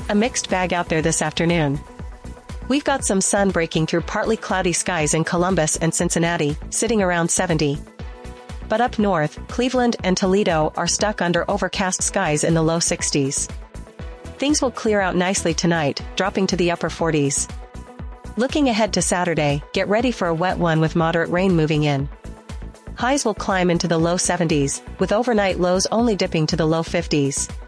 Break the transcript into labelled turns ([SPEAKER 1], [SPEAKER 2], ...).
[SPEAKER 1] A mixed bag out there this afternoon. We've got some sun breaking through partly cloudy skies in Columbus and Cincinnati, sitting around 70. But up north, Cleveland and Toledo are stuck under overcast skies in the low 60s. Things will clear out nicely tonight, dropping to the upper 40s. Looking ahead to Saturday, get ready for a wet one with moderate rain moving in. Highs will climb into the low 70s, with overnight lows only dipping to the low 50s.